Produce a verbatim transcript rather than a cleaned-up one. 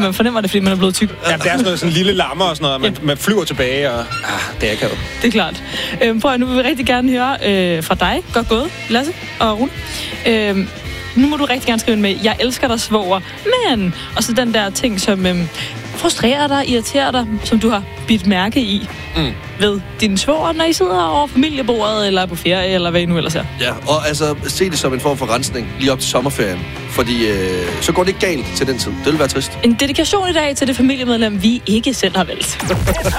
man fornemmer det, fordi man er blevet tyk. Ja, det er sådan noget sådan lille lammer og sådan noget, man, ja. man flyver tilbage, og ah, det er akavet. Det er klart. Øhm, prøv at, nu vil vi rigtig gerne høre øh, fra dig. Godt gået, Lasse og Rune. Øhm, nu må du rigtig gerne skrive med, jeg elsker dig, svoger, men... Og så den der ting, som øhm, frustrerer dig, irriterer dig, som du har bidt mærke i mm. ved din svoger, når I sidder over familiebordet, eller på ferie, eller hvad I nu ellers er. Ja, og altså, se det som en form for rensning lige op til sommerferien. Fordi øh, så går det ikke galt til den tid. Det vil være trist. En dedikation i dag til det familiemedlem, vi ikke selv har valgt.